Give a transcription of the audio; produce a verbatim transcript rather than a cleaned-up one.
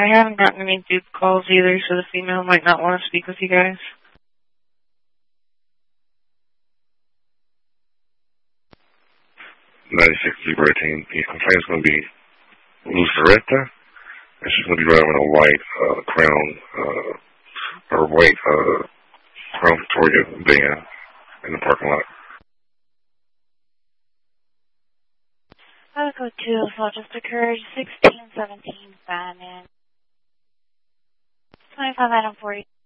I haven't gotten any dupe calls either, so the female might not want to speak with you guys. ninety-six Zebra eighteen. The complaint is going to be Luceretta, and she's going to be driving a white uh, Crown, uh, or white uh, Crown Victoria van in the parking lot. I would go to Assault just occurred, sixteen seventeen Batman. twenty-five item forty.